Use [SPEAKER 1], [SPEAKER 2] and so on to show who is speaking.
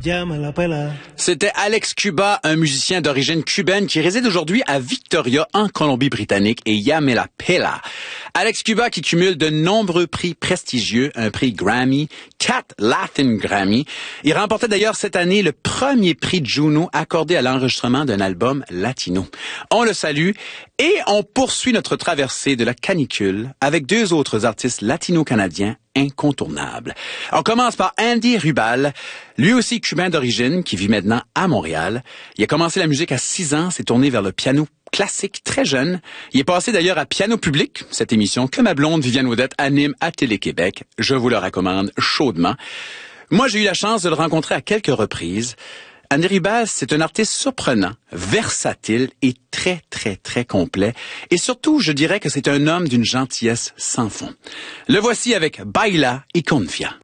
[SPEAKER 1] C'était Alex Cuba, un musicien d'origine cubaine qui réside aujourd'hui à Victoria, en Colombie-Britannique, et Ya me la pela. Alex Cuba qui cumule de nombreux prix prestigieux, un prix Grammy, 4 Latin Grammy. Il remportait d'ailleurs cette année le premier prix Juno accordé à l'enregistrement d'un album latino. On le salue et on poursuit notre traversée de la canicule avec deux autres artistes latino-canadiens incontournables. On commence par Andy Rubal, lui aussi cubain d'origine, qui vit maintenant à Montréal. Il a commencé la musique à 6 ans, s'est tourné vers le piano classique très jeune. Il est passé d'ailleurs à Piano Public, cette émission que ma blonde Viviane Audette anime à Télé-Québec. Je vous le recommande chaudement. Moi, j'ai eu la chance de le rencontrer à quelques reprises. Andy Rubal, c'est un artiste surprenant, versatile et très, très, très complet. Et surtout, je dirais que c'est un homme d'une gentillesse sans fond. Le voici avec Baila y Confia.